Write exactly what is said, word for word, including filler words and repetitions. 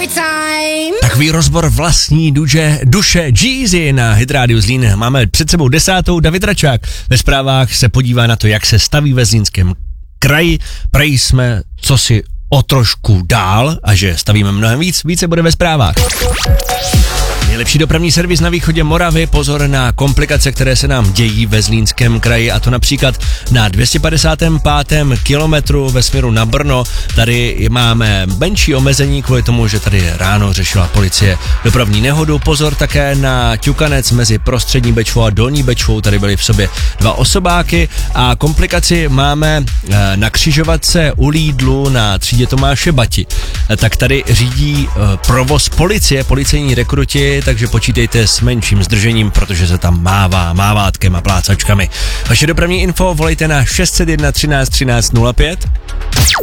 Takový rozbor vlastní duše, duše Jeezy na Hit Radio Zlín. Máme před sebou desátou. David Račák ve zprávách se podívá na to, jak se staví ve Zlínském kraji. Prej jsme co si o trošku dál a že stavíme mnohem víc. Více bude ve zprávách. Nejlepší dopravní servis na východě Moravy, pozor na komplikace, které se nám dějí ve Zlínském kraji, a to například na dvě stě padesátém pátém kilometru ve směru na Brno. Tady máme menší omezení kvůli tomu, že tady ráno řešila policie dopravní nehodu. Pozor také na ťukanec mezi Prostřední Bečvou a Dolní Bečvou, tady byly v sobě dva osobáky, a komplikaci máme na křižovatce u Lidlu na třídě Tomáše Bati. Tak tady řídí provoz policie, policejní rekruti, takže počítejte s menším zdržením, protože se tam mává mávátkem a plácačkami. Vaše dopravní info volejte na šest set jedna třináct třináct nula pět.